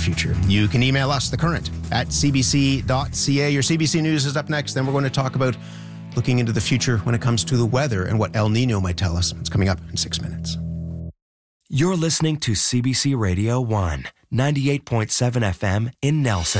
future. You can email us, thecurrent@cbc.ca. Your CBC News is up next. Then we're going to talk about looking into the future when it comes to the weather and what El Nino might tell us. It's coming up in 6 minutes. You're listening to CBC Radio 1, 98.7 FM in Nelson.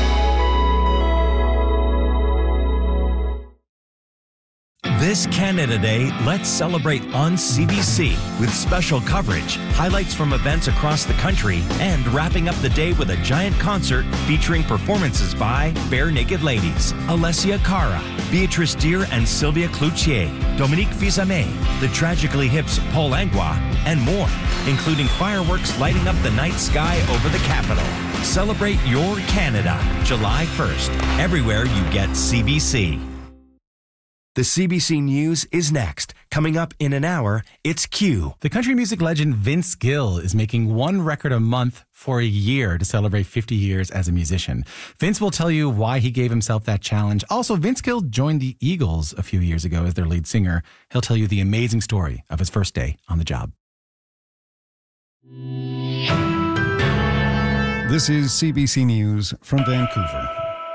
This Canada Day, let's celebrate on CBC with special coverage, highlights from events across the country, and wrapping up the day with a giant concert featuring performances by Bare Naked Ladies, Alessia Cara, Beatrice Deer and Sylvia Cloutier, Dominique Fils-Aimé, the Tragically Hip's Paul Langlois, and more, including fireworks lighting up the night sky over the capital. Celebrate your Canada, July 1st, everywhere you get CBC. The CBC News is next. Coming up in an hour, it's Q. The country music legend Vince Gill is making one record a month for a year to celebrate 50 years as a musician. Vince will tell you why he gave himself that challenge. Also, Vince Gill joined the Eagles a few years ago as their lead singer. He'll tell you the amazing story of his first day on the job. This is CBC News from Vancouver.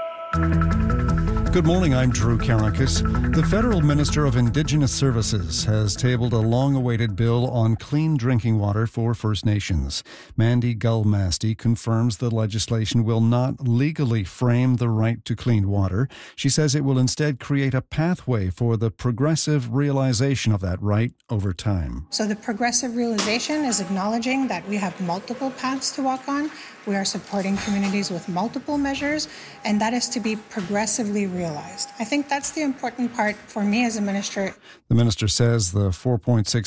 Good morning, I'm Drew Karakis. The Federal Minister of Indigenous Services has tabled a long-awaited bill on clean drinking water for First Nations. Mandy Gull-Masty confirms the legislation will not legally frame the right to clean water. She says it will instead create a pathway for the progressive realization of that right over time. So the progressive realization is acknowledging that we have multiple paths to walk on. We are supporting communities with multiple measures, and that is to be progressively realized. I think that's the important part for me as a minister. The minister says the $4.6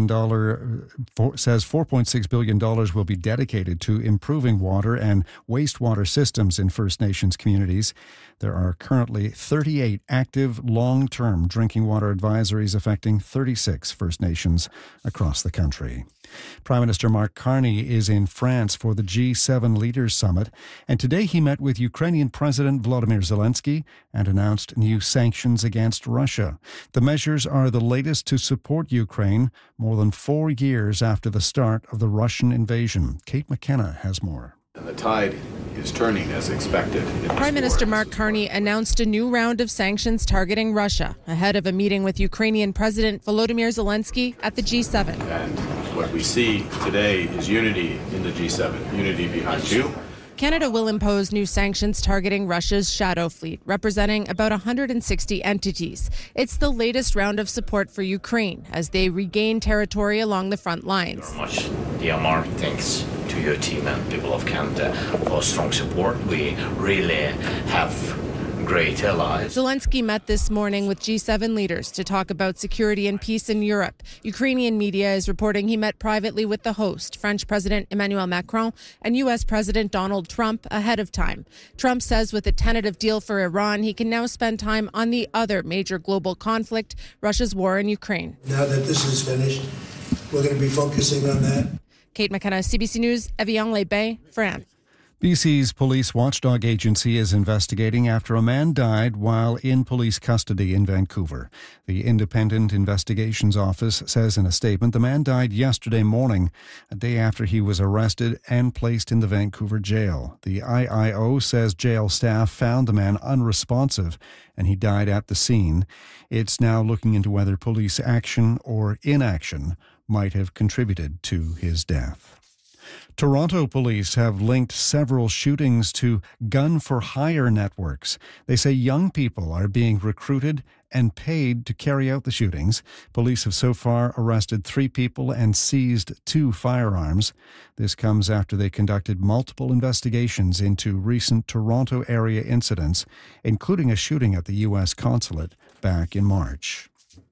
billion will be dedicated to improving water and wastewater systems in First Nations communities. There are currently 38 active long-term drinking water advisories affecting 36 First Nations across the country. Prime Minister Mark Carney is in France for the G7 Leaders Summit, and today he met with Ukrainian President Volodymyr Zelensky and announced new sanctions against Russia. The measures are the latest to support Ukraine more than 4 years after the start of the Russian invasion. Kate McKenna has more. And the tide is turning as expected. Prime Minister Mark Carney announced a new round of sanctions targeting Russia ahead of a meeting with Ukrainian President Volodymyr Zelensky at the G7. And what we see today is unity in the G7, unity behind you. Canada will impose new sanctions targeting Russia's shadow fleet, representing about 160 entities. It's the latest round of support for Ukraine as they regain territory along the front lines. Very much, dear Mark, thanks to your team and people of Canada for strong support. We really have great allies. Zelensky met this morning with G7 leaders to talk about security and peace in Europe. Ukrainian media is reporting he met privately with the host, French President Emmanuel Macron, and U.S. President Donald Trump ahead of time. Trump says with a tentative deal for Iran, he can now spend time on the other major global conflict, Russia's war in Ukraine. Now that this is finished, we're going to be focusing on that. Kate McKenna, CBC News, Evian-les-Bains, France. BC's police watchdog agency is investigating after a man died while in police custody in Vancouver. The Independent Investigations Office says in a statement the man died yesterday morning, a day after he was arrested and placed in the Vancouver jail. The IIO says jail staff found the man unresponsive and he died at the scene. It's now looking into whether police action or inaction might have contributed to his death. Toronto police have linked several shootings to gun-for-hire networks. They say young people are being recruited and paid to carry out the shootings. Police have so far arrested 3 people and seized 2 firearms. This comes after they conducted multiple investigations into recent Toronto area incidents, including a shooting at the U.S. consulate back in March.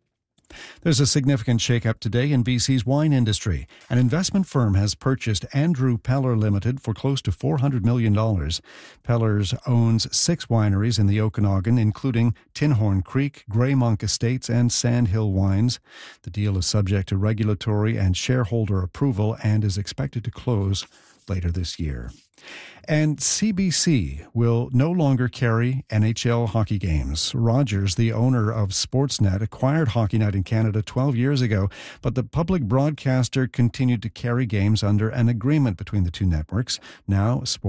There's a significant shakeup today in BC's wine industry. An investment firm has purchased Andrew Peller Limited for close to $400 million. Pellers owns 6 wineries in the Okanagan, including Tinhorn Creek, Grey Monk Estates, and Sandhill Wines. The deal is subject to regulatory and shareholder approval and is expected to close later this year. And CBC will no longer carry NHL hockey games. Rogers, the owner of Sportsnet, acquired Hockey Night in Canada 12 years ago, but the public broadcaster continued to carry games under an agreement between the two networks. Now, Sportsnet